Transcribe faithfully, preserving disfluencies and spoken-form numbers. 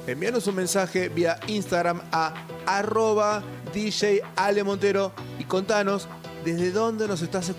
envíanos un mensaje vía Instagram a arroba D J Ale Montero y contanos desde dónde nos estás escuchando.